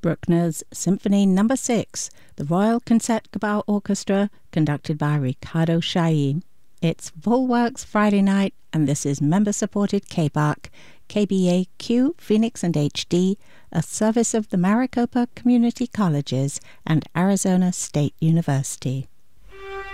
Bruckner's Symphony No. 6, the Royal Concertgebouw Orchestra, conducted by Ricardo Chailly. It's Full Works Friday night, and this is member-supported KBAQ, KBAQ, Phoenix and HD, a service of the Maricopa Community Colleges and Arizona State University.